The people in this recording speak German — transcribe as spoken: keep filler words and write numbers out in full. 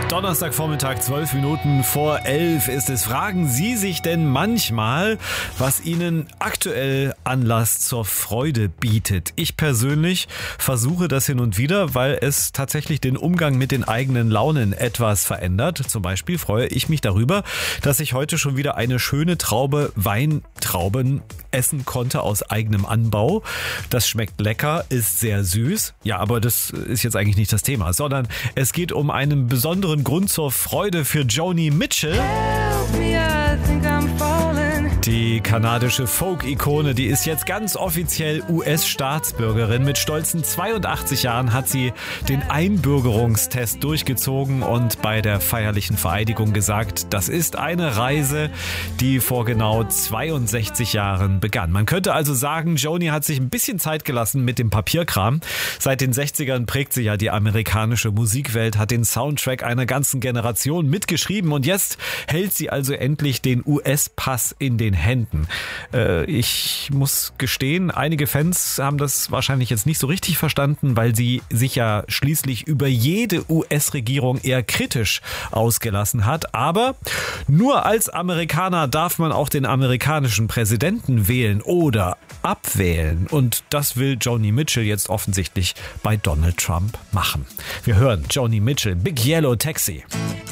Donnerstagvormittag, zwölf Minuten vor elf ist es. Fragen Sie sich denn manchmal, was Ihnen aktuell Anlass zur Freude bietet? Ich persönlich versuche das hin und wieder, weil es tatsächlich den Umgang mit den eigenen Launen etwas verändert. Zum Beispiel freue ich mich darüber, dass ich heute schon wieder eine schöne Traube Weintrauben essen konnte aus eigenem Anbau. Das schmeckt lecker, ist sehr süß. Ja, aber das ist jetzt eigentlich nicht das Thema, sondern es geht um einen besonderen Grund zur Freude für Joni Mitchell. Die kanadische Folk-Ikone, die ist jetzt ganz offiziell U S-Staatsbürgerin. Mit stolzen zweiundachtzig Jahren hat sie den Einbürgerungstest durchgezogen und bei der feierlichen Vereidigung gesagt, das ist eine Reise, die vor genau zweiundsechzig Jahren begann. Man könnte also sagen, Joni hat sich ein bisschen Zeit gelassen mit dem Papierkram. Seit den sechzigern prägt sie ja die amerikanische Musikwelt, hat den Soundtrack einer ganzen Generation mitgeschrieben und jetzt hält sie also endlich den U S-Pass in den Händen. Äh, ich muss gestehen, einige Fans haben das wahrscheinlich jetzt nicht so richtig verstanden, weil sie sich ja schließlich über jede U S-Regierung eher kritisch ausgelassen hat. Aber nur als Amerikaner darf man auch den amerikanischen Präsidenten wählen oder abwählen. Und das will Joni Mitchell jetzt offensichtlich bei Donald Trump machen. Wir hören Joni Mitchell, Big Yellow Taxi.